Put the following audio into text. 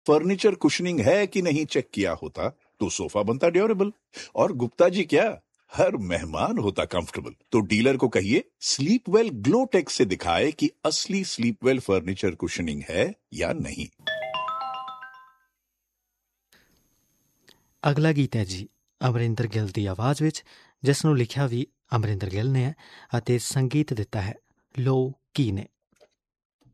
Furniture cushioning है कि नहीं चेक किया होता तो सोफा बनता ड्यूरेबल। और गुप्ता जी क्या, हर मेहमान होता कंफर्टेबल। तो डीलर को कहिए स्लीपवेल ग्लोटेक से दिखाए कि असली स्लीपवेल फर्नीचर कुशनिंग है या नहीं। ਅਗਲਾ ਗੀਤ ਹੈ ਜੀ ਅਮਰਿੰਦਰ ਗਿੱਲ ਦੀ ਆਵਾਜ਼ ਵਿੱਚ, ਜਿਸ ਨੂੰ ਲਿਖਿਆ ਵੀ ਅਮਰਿੰਦਰ ਗਿੱਲ ਨੇ ਹੈ ਅਤੇ ਸੰਗੀਤ ਦਿੱਤਾ ਹੈ ਲੋ ਕੀ ਨੇ।